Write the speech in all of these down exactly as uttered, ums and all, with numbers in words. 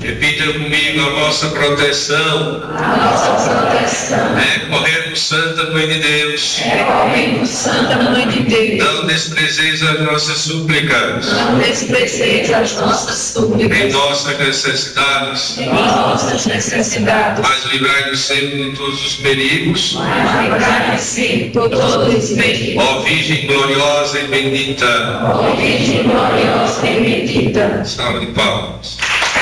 Repita comigo: a vossa proteção. A nossa proteção. Recorrendo Santa Mãe de Deus. Recorrendo Santa Mãe de Deus. Não desprezeis as nossas súplicas. Não desprezeis as nossas súplicas. Em nossas necessidades. Em nossas necessidades. Mas livrai-nos sempre de todos os perigos. Mas livrai-nos sempre de todos os perigos. Ó Virgem gloriosa e bendita. Ó Virgem gloriosa e bendita. Salve de palmas.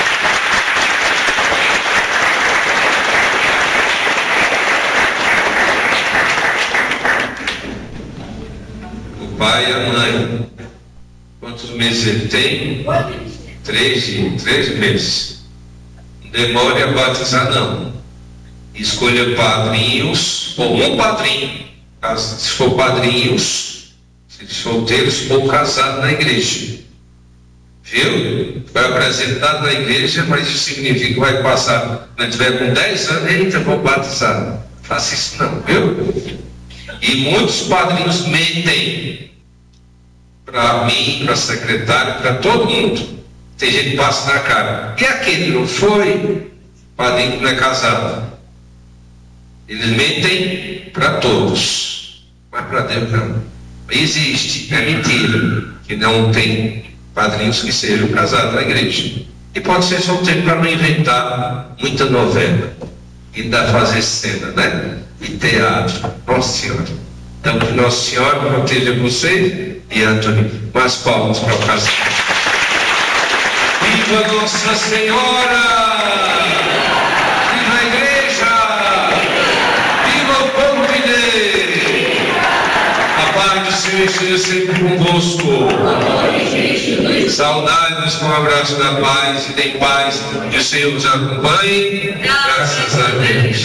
O pai e a mãe. Quantos meses ele tem? Três, três meses. Não demore a batizar, não. Escolha padrinhos, ou um padrinho. Se for padrinhos, se solteiros ou casados na igreja. Viu? Foi apresentado na igreja, mas isso significa que vai passar. Quando tiver com dez anos, eita, vou batizar. Faça isso não, viu? E muitos padrinhos mentem para mim, para a secretária, para todo mundo. Tem gente que passa na cara. E aquele não foi? Padrinho que não é casado. Eles mentem para todos, mas para Deus não. Existe, é mentira, que não tem padrinhos que sejam casados na igreja. E pode ser solteiro para não inventar muita novela e ainda fazer cena, né? E teatro. Nossa Senhora. Então que Nossa Senhora proteja você e Antônio. Mais palmas para o casal. Viva Nossa Senhora! Viva a igreja! Viva o povo de Deus! A paz do Senhor esteja sempre convosco. Saudai-nos com o abraço da paz e tem paz. Que o Senhor nos acompanhe. Graças a Deus.